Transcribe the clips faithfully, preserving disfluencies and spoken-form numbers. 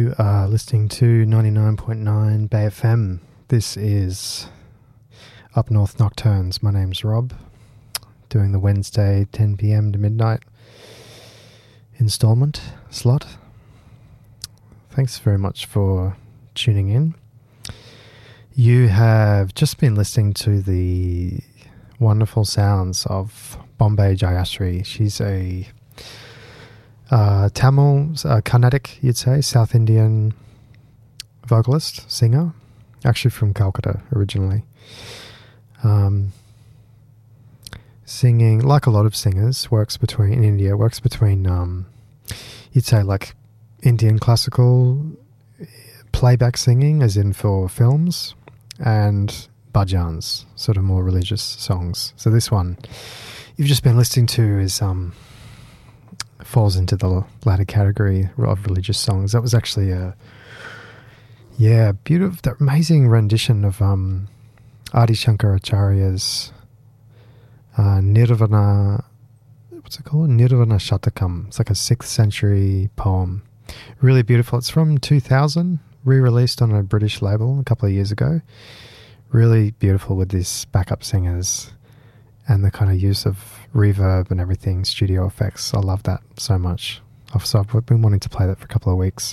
You are listening to ninety-nine point nine Bay F M. This is Up North Nocturnes. My name's Rob, doing the Wednesday ten p.m. to midnight installment slot. Thanks very much for tuning in. You have just been listening to the wonderful sounds of Bombay Jayashree. She's a uh, Tamil, uh, Carnatic, you'd say, South Indian vocalist, singer, actually from Calcutta originally. Um, singing, like a lot of singers, works between, in India, works between, um, you'd say like Indian classical playback singing, as in for films, and bhajans, sort of more religious songs. So this one you've just been listening to is um, falls into the latter category of religious songs. That was actually a yeah, beautiful, that amazing rendition of um, Adi Shankaracharya's uh, Nirvana. What's it called? Nirvana Shatakam. It's like a sixth century poem. Really beautiful. It's from two thousand, re-released on a British label a couple of years ago. Really beautiful with these backup singers and the kind of use of reverb and everything, studio effects. I love that so much. So I've been wanting to play that for a couple of weeks.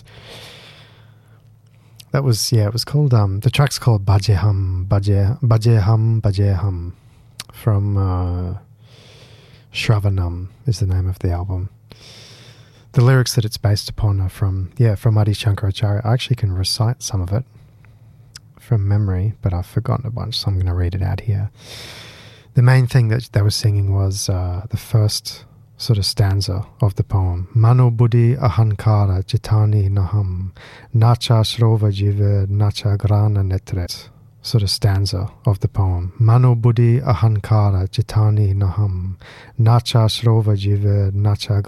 That was, yeah, it was called, um, the track's called Baje Hum, Baje, Baje Hum, Baje Hum, from uh, Shravanam is the name of the album. The lyrics that it's based upon are from, yeah, from Adi Shankaracharya. I actually can recite some of it from memory, but I've forgotten a bunch, so I'm going to read it out here. The main thing that they were singing was uh, the first sort of stanza of the poem. Mano buddhi ahankara chitani naham nacha shrova jive nacha grana netret. Sort of stanza of the poem. Mano buddhi ahankara chitani naham nacha shrova jive nacha